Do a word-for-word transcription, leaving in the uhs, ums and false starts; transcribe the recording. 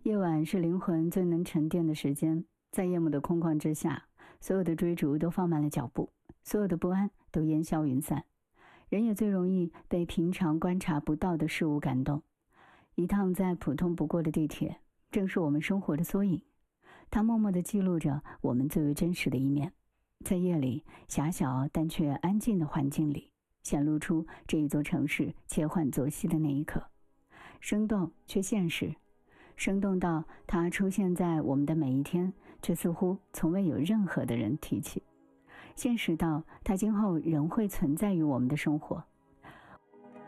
夜晚是灵魂最能沉淀的时间，在夜幕的空旷之下，所有的追逐都放慢了脚步，所有的不安都烟消云散。人也最容易被平常观察不到的事物感动。一趟再普通不过的地铁，正是我们生活的缩影，它默默地记录着我们最为真实的一面。在夜里狭小但却安静的环境里，显露出这一座城市切换作息的那一刻，生动却现实，生动到它出现在我们的每一天，却似乎从未有任何的人提起；现实到它今后仍会存在于我们的生活，